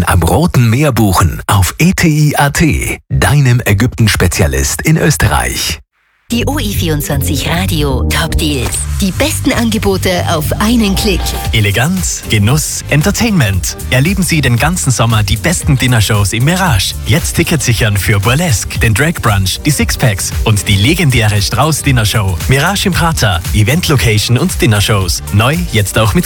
Ferien am Roten Meer buchen auf ETI.at, deinem Ägypten-Spezialist in Österreich. Die OI24 Radio Top Deals. Die besten Angebote auf einen Klick. Eleganz, Genuss, Entertainment. Erleben Sie den ganzen Sommer die besten Dinnershows im Mirage. Jetzt Tickets sichern für Burlesque, den Drag Brunch, die Sixpacks und die legendäre Strauß Dinnershow. Mirage im Prater, Event Location und Dinnershows. Neu, jetzt auch mit